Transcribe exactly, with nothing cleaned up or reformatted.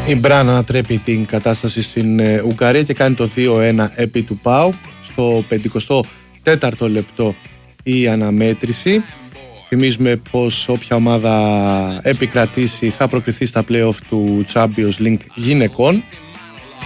Η Μπραν ανατρέπει την κατάσταση στην Ουγγαρία και κάνει το δύο ένα επί του ΠΑΟΚ στο πενηκοστό τέταρτο λεπτό η αναμέτρηση. Θυμίζουμε πως όποια ομάδα επικρατήσει θα προκριθεί στα play-off του Champions League γυναικών.